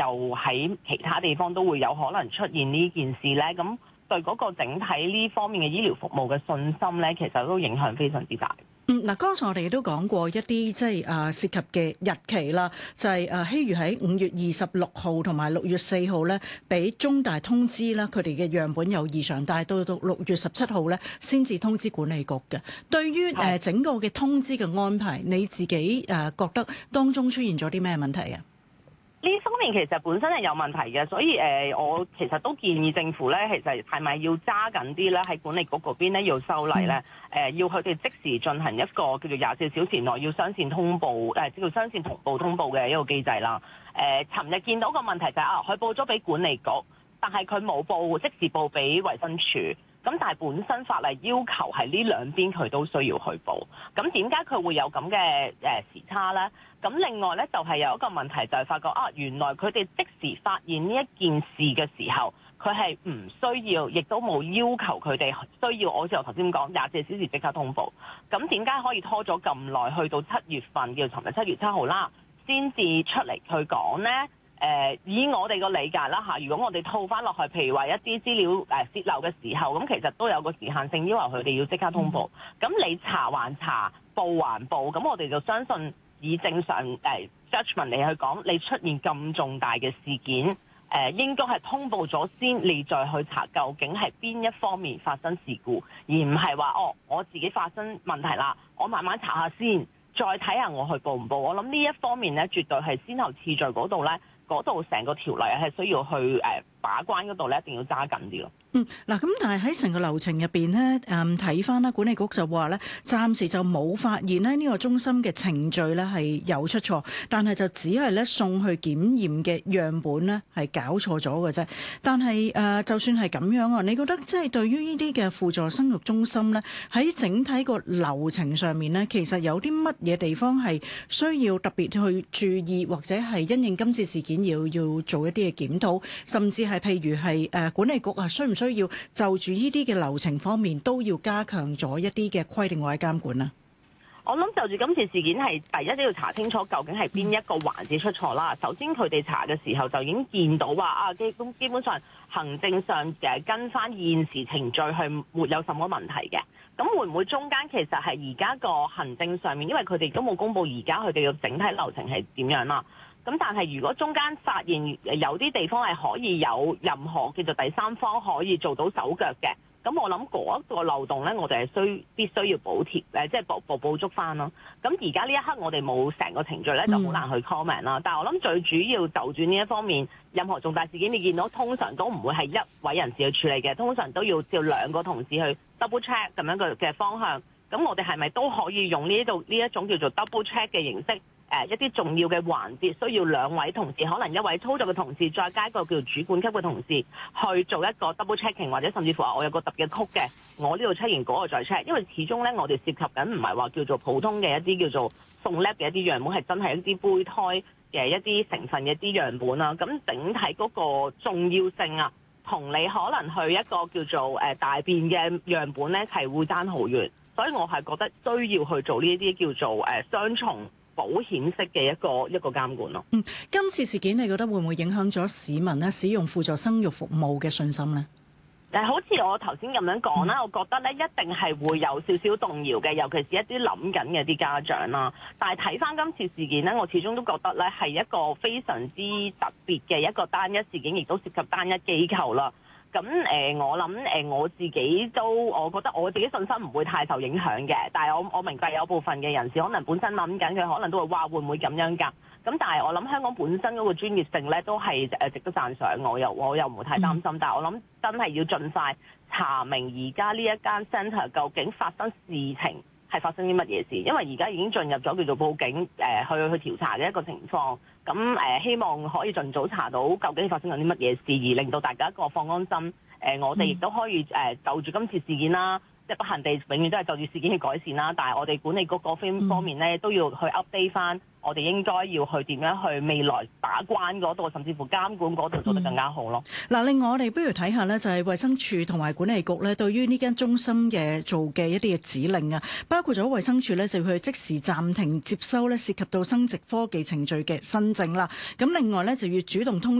喺其他地方都會有可能出現呢件事咧，咁對嗰個整體呢方面嘅醫療服務嘅信心咧，其實都影響非常之大。 嗱，剛才我哋亦都講過一啲即係涉及嘅日期啦，就係希如喺5月26號同埋6月4號咧，俾中大通知啦，佢哋嘅樣本有異常，但係到6月17號咧，先至通知管理局嘅。對於整個嘅通知嘅安排，你自己覺得當中出現咗啲咩問題啊？ 呢方面其實本身係有問題嘅，所以我其實都建議政府咧，其實係咪要揸緊啲咧？喺管理局嗰邊咧要修例咧，要佢哋即時進行一個叫做24小時內要雙線通報，叫做雙線同步通報嘅一個機制啦。尋日見到個問題就係佢報咗俾管理局，但係佢冇報即時報俾衛生署。咁但係本身法例要求係呢兩邊佢都需要去報，咁點解佢會有咁嘅時差呢？咁另外呢，就係有一個問題就係發覺原來佢哋即時發現呢一件事嘅時候，佢係唔需要，亦都冇要求佢哋需要。我好似我頭先講24小時即刻通報，咁點解可以拖咗咁耐，去到7月份叫尋日7月7號啦，先至出嚟去講呢？以我哋個理解啦嚇，如果我哋套翻落去，譬如話一啲資料泄漏嘅時候，咁其實都有個時限性，要求佢哋要即刻通報。咁你查還查，報還報，咁我哋就相信以正常judgment 嚟去講，你出現咁重大嘅事件，應該係通報咗先，你再去查究竟係邊一方面發生事故，而唔係話我自己發生問題啦，我慢慢查下先，再睇下我去報唔報。我諗呢一方面咧，絕對係先後次序嗰度咧。嗰度成個條例係需要去把關嗰度咧，一定要揸緊啲咯。 嗱咁，但係喺成個流程入邊咧，睇翻啦，管理局就話咧，暫時就冇發現咧呢個中心嘅程序咧係有出錯，但係就只係咧送去檢驗嘅樣本咧係搞錯咗嘅啫。但係就算係咁樣啊，你覺得即係對於呢啲嘅輔助生育中心咧，喺整體個流程上面咧，其實有啲乜嘢地方係需要特別去注意，或者係因應今次事件要做一啲嘅檢討，甚至係譬如係管理局需唔需要就住呢啲嘅流程方面都要加強咗一啲嘅規定或者監管啊？ 我諗就住今次事件係第一都要查清楚究竟係邊一個環節出錯啦。首先佢哋查嘅時候就已經見到話基本上行政上跟翻現時程序係沒有什麼問題嘅。咁會唔會中間其實係而家個行政上面，因為佢哋都冇公佈而家佢哋嘅整體流程係點樣啦？咁但係如果中間發現有啲地方係可以有任何叫做第三方可以做到手腳嘅，咁我諗嗰一個漏洞咧，我哋係必須要補貼即係補足翻咯。咁而家呢一刻我哋冇成個程序咧，就好難去 comment 啦。但係我諗最主要就住呢一方面，任何重大事件你見到通常都唔會係一位人士去處理嘅，通常都要照兩個同事去 double check 咁樣嘅方向。咁我哋係咪都可以用呢一種叫做 double check 嘅形式？一啲重要嘅環節需要兩位同事，可能一位操作嘅同事再加一個叫做主管級嘅同事去做一個 double checking， 或者甚至乎我有個特別曲嘅，我呢度 check 完嗰個再 check， 因為始終咧我哋涉及緊唔係話叫做普通嘅一啲叫做送 lab 嘅一啲樣本，係真係一啲胚胎嘅一啲成分嘅一啲樣本啦。咁整體嗰個重要性啊，同你可能去一個叫做大便嘅樣本咧係會爭好遠，所以我係覺得需要去做呢啲叫做雙重保險式嘅一個監管咯。 今次事件你覺得會唔會影響咗市民咧使用輔助生育服務嘅信心呢？ 好似我頭先咁樣講啦，我覺得咧一定係會有少少動搖嘅，尤其是一啲諗緊嘅啲家長啦。但係睇翻今次事件咧，我始終都覺得咧係一個非常之特別嘅一個單一事件，亦都涉及單一機構啦。咁我諗我自己我覺得我自己信心唔會太受影響嘅，但係我明白有部分嘅人士可能本身諗緊佢可能都會話會唔會咁樣㗎？咁但係我諗香港本身嗰個專業性咧都係值得讚賞，我又唔會太擔心。但係我諗真係要盡快查明而家呢一間 centre 究竟發生事情係發生啲乜嘢事，因為而家已經進入咗叫做報警去調查嘅一個情況。咁希望可以盡早查到究竟發生緊啲乜嘢事，而令到大家一個放安心。我哋亦都可以就住今次事件啦，即係不幸地永遠都係就住事件去改善啦。但係我哋管理局嗰方面咧都要去 update 翻，我哋應該要去點樣去未來把關嗰度，甚至乎監管嗰度做得更加好咯。 嗱，另外我哋不如睇下咧，就係衛生署同埋管理局咧，對於呢間中心嘅做嘅一啲嘅指令啊，包括咗衛生署咧就去即時暫停接收咧涉及到生殖科技程序嘅新症啦。咁另外咧就要主動通